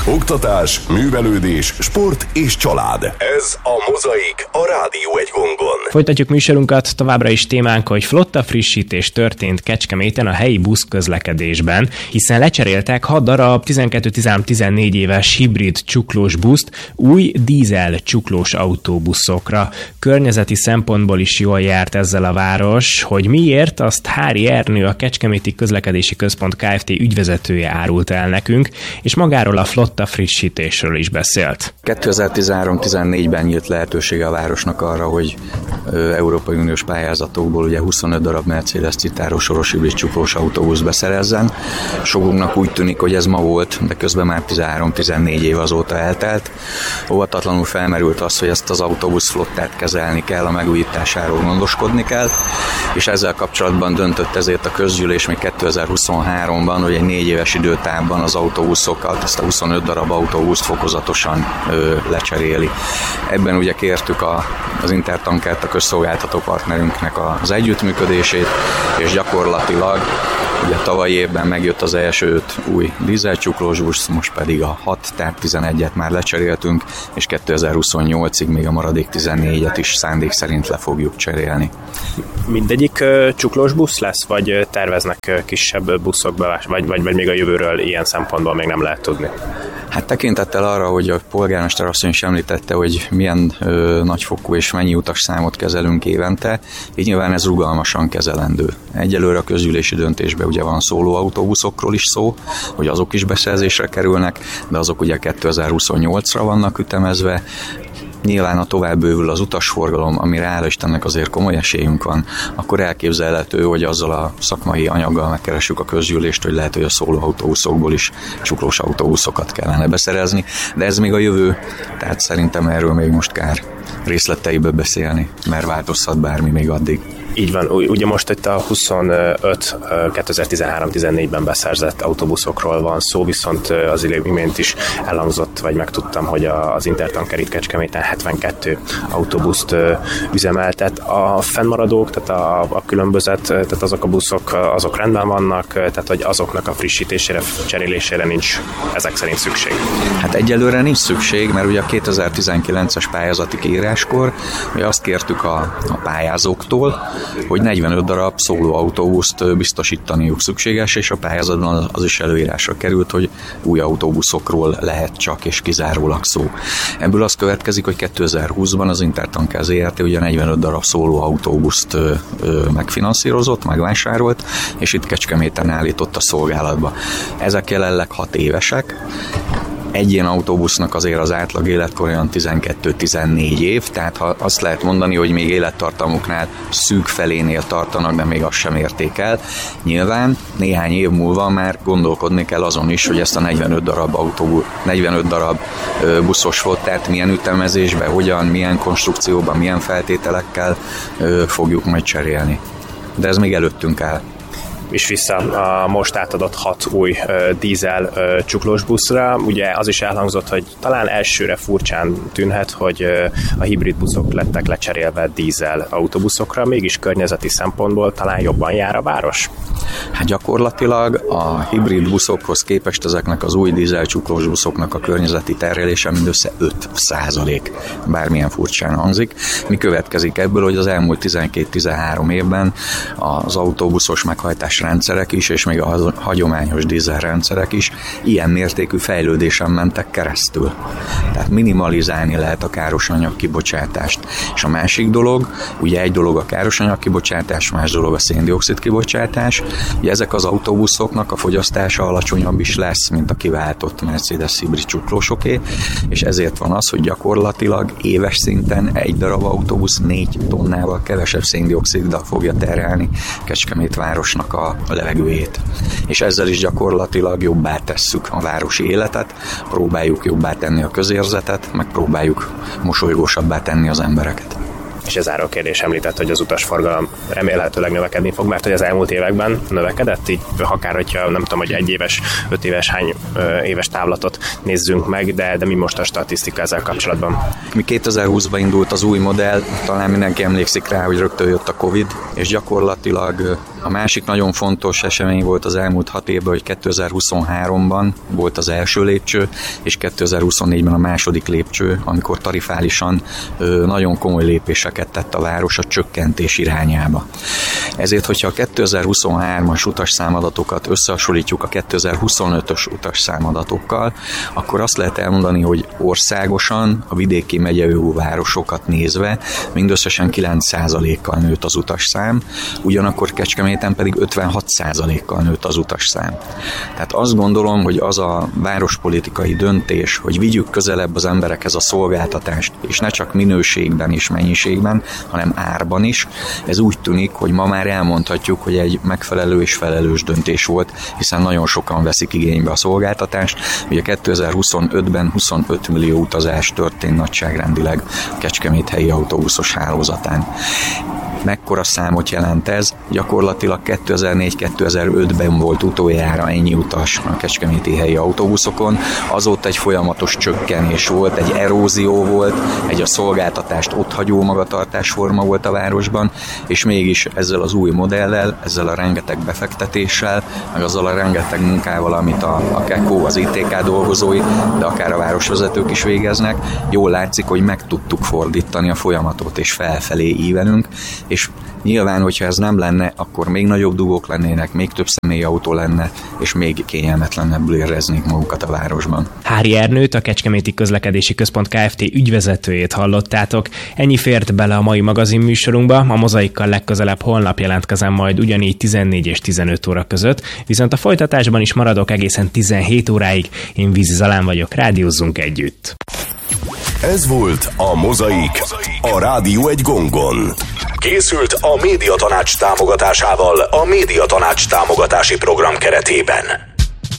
Oktatás, művelődés, sport és család. Ez a Mozaik, a Rádió Egy Gongon. Folytatjuk műsorunkat, továbbra is témánk, hogy flotta frissítés történt Kecskeméten a helyi buszközlekedésben, hiszen lecseréltek 6 darab 12-13-14 éves hibrid csuklós buszt új dízel csuklós autóbuszokra. Környezeti szempontból is jól járt ezzel a város, hogy miért, azt Hári Ernő, a Kecskeméti Közlekedési Központ Kft. Ügyvezetője árult el nekünk, és magáról a flotta frissítésről is beszélt. 2013-14-ben nyílt lehetősége a városnak arra, hogy Európai Uniós pályázatokból ugye 25 darab Mercedes Citaro soros hibrid csuklós autóbusz beszerezzen. Sokunknak úgy tűnik, hogy ez ma volt, de közben már 13-14 év azóta eltelt. Óvatatlanul felmerült az, hogy ezt az autóbusz flottát kezelni kell, a megújításáról gondoskodni kell, és ezzel kapcsolatban döntött ezért a közgyűlés még 2023-ban, hogy egy 4 éves időtávban az autóbuszokat, ezt a 25 darab autóbuszt fokozatosan lecseréli. Ebben ugye kértük az Intertankert, a közszolgáltató partnerünknek az együttműködését, és gyakorlatilag ugye tavalyi évben megjött az első 5 új dízelcsuklós busz, most pedig a 6, tehát 11-et már lecseréltünk, és 2028-ig még a maradék 14-et is szándék szerint le fogjuk cserélni. Mindegyik csuklós busz lesz, vagy terveznek kisebb buszok vagy még a jövőről ilyen szempontból még nem lehet tudni? Hát tekintettel arra, hogy a polgármester asszony is említette, hogy milyen nagyfokú és mennyi utasszámot kezelünk évente, így nyilván ez rugalmasan kezelendő. Egyelőre a közgyűlési döntésben ugye van szólóautóbuszokról is szó, hogy azok is beszerzésre kerülnek, de azok ugye 2028-ra vannak ütemezve. Nyilván, ha tovább bővül az utasforgalom, amire hála Istennek azért komoly esélyünk van, akkor elképzelhető, hogy azzal a szakmai anyaggal megkeressük a közgyűlést, hogy lehet, hogy a szólóautóbuszokból is csuklós autóbuszokat kellene beszerezni, de ez még a jövő, tehát szerintem erről még most kár részleteibe beszélni, mert változhat bármi még addig. Így van, ugye most itt a 25 2013-14-ben beszerzett autóbuszokról van szó, viszont az imént is elhangzott, vagy megtudtam, hogy az Intertanker itt Kecskeméten 72 autóbuszt üzemeltet. A fennmaradók, tehát a különbözet, tehát azok a buszok, azok rendben vannak, tehát hogy azoknak a frissítésére, cserélésére nincs ezek szerint szükség. Hát egyelőre nincs szükség, mert ugye a 2019-es pályázati kiíráskor ugye azt kértük a pályázóktól, hogy 45 darab szólóautóbuszt biztosítaniuk szükséges, és a pályázatban az is előírásra került, hogy új autóbuszokról lehet csak és kizárólag szó. Ebből az következik, hogy 2020-ban az Intertanker Zrt. Ugye 45 darab szólóautóbuszt megfinanszírozott, megvásárolt, és itt Kecskeméten állított a szolgálatba. Ezek jelenleg 6 évesek. Egy ilyen autóbusznak azért az átlag életkor olyan 12-14 év, tehát ha azt lehet mondani, hogy még élettartamuknál szűk felénél tartanak, de még azt sem érték el. Nyilván néhány év múlva már gondolkodni kell azon is, hogy ezt a 45 darab buszos flottát milyen ütemezésben, hogyan, milyen konstrukcióban, milyen feltételekkel fogjuk majd cserélni. De ez még előttünk áll. És vissza a most átadott 6 új dízel csuklós buszra. Ugye az is elhangzott, hogy talán elsőre furcsán tűnhet, hogy a hibrid buszok lettek lecserélve dízel autóbuszokra, mégis környezeti szempontból talán jobban jár a város? Hát gyakorlatilag a hibrid buszokhoz képest ezeknek az új dízel csuklós buszoknak a környezeti terhelése mindössze 5%, bármilyen furcsán hangzik. Mi következik ebből, hogy az elmúlt 12-13 évben az autóbuszos meghajtás rendszerek is, és még a hagyományos dízelrendszerek is ilyen mértékű fejlődésen mentek keresztül. Tehát minimalizálni lehet a károsanyag kibocsátást. És a másik dolog, ugye egy dolog a károsanyag kibocsátás, más dolog a szén-dioxid kibocsátás. Ugye ezek az autóbuszoknak a fogyasztása alacsonyabb is lesz, mint a kiváltott Mercedes hibrid csuklósoké, és ezért van az, hogy gyakorlatilag éves szinten egy darab autóbusz 4 tonnával kevesebb szén-dioxiddal fogja terhelni Kecskemét városnak a levegőjét. És ezzel is gyakorlatilag jobbá tesszük a városi életet, próbáljuk jobbá tenni a közérzetet, meg próbáljuk mosolygósabbá tenni az embereket. És ez áró kérdés említett, hogy az utasforgalom remélhetőleg növekedni fog, mert hogy az elmúlt években növekedett, így akár hogyha nem tudom, hogy 1 éves, 5 éves, hány éves távlatot nézzünk meg, de mi most a statisztika ezzel kapcsolatban? Mi 2020-ban indult az új modell, talán mindenki emlékszik rá, hogy rögtön jött a Covid, és gyakorlatilag a másik nagyon fontos esemény volt az elmúlt 6 évben, hogy 2023-ban volt az első lépcső, és 2024-ben a második lépcső, amikor tarifálisan nagyon komoly lépéseket tett a város a csökkentés irányába. Ezért, hogyha a 2023-as utasszámadatokat összehasonlítjuk a 2025-ös utasszámadatokkal, akkor azt lehet elmondani, hogy országosan a vidéki megyevő városokat nézve mindösszesen 9%-kal nőtt az utasszám, ugyanakkor Kecskeméten pedig 56%-kal nőtt az utasszám. Tehát azt gondolom, hogy az a várospolitikai döntés, hogy vigyük közelebb az emberekhez a szolgáltatást, és ne csak minőségben és mennyiségben, hanem árban is, ez úgy tűnik, hogy ma már elmondhatjuk, hogy egy megfelelő és felelős döntés volt, hiszen nagyon sokan veszik igénybe a szolgáltatást. Ugye 2025-ben 25 millió utazás történt nagyságrendileg Kecskemét helyi autóbuszos hálózatán. Mekkora számot jelent ez? Gyakorlatilag 2004-2005-ben volt utoljára ennyi utas a kecskeméti helyi autóbuszokon. Azóta egy folyamatos csökkenés volt, egy erózió volt, egy a szolgáltatást otthagyó magatartásforma volt a városban, és mégis ezzel az új modellel, ezzel a rengeteg befektetéssel, meg azzal a rengeteg munkával, amit a KEKO, az ITK dolgozói, de akár a városvezetők is végeznek, jól látszik, hogy meg tudtuk fordítani a folyamatot, és felfelé ívelünk, és nyilván, hogyha ez nem lenne, akkor még nagyobb dugók lennének, még több személyautó lenne, és még kényelmetlenebbül éreznék magukat a városban. Hári Ernőt, a Kecskeméti Közlekedési Központ Kft. Ügyvezetőjét hallottátok. Ennyi fért bele a mai magazinműsorunkba, a Mozaikkal legközelebb holnap jelentkezem majd ugyanígy 14 és 15 óra között, viszont a folytatásban is maradok egészen 17 óráig. Én Vízi Zalán vagyok, rádiózzunk együtt. Ez volt a Mozaik, a Rádió egy gongon. Készült a Médiatanács támogatásával a Médiatanács támogatási program keretében.